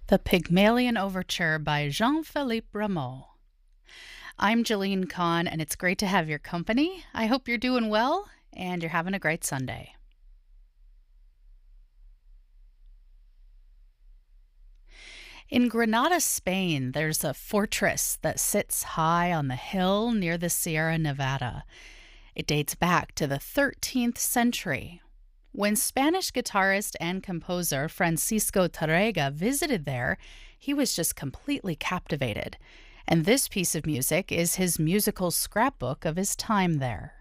The Pygmalion Overture by Jean-Philippe Rameau. I'm Jeline Kahn, and it's great to have your company. I hope you're doing well and you're having a great Sunday. In Granada, Spain, there's a fortress that sits high on the hill near the Sierra Nevada. It dates back to the 13th century. When Spanish guitarist and composer Francisco Tárrega visited there, he was just completely captivated. And this piece of music is his musical scrapbook of his time there.